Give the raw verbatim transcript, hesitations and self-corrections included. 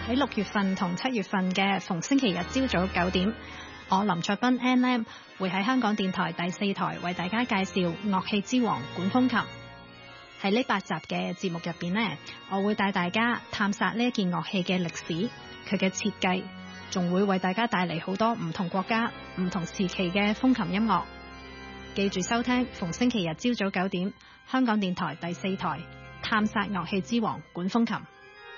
喺六月份同七月份嘅逢星期日朝早九點，我林卓斌 N M 會喺香港電台第四台為大家介紹樂器之王管風琴。喺呢八集嘅節目入邊呢，我會帶大家探索呢一件樂器嘅歷史，佢嘅設計，仲會為大家帶嚟好多唔同國家、唔同時期嘅風琴音樂。記住收聽逢星期日朝早九點，香港電台第四台探索樂器之王管風琴。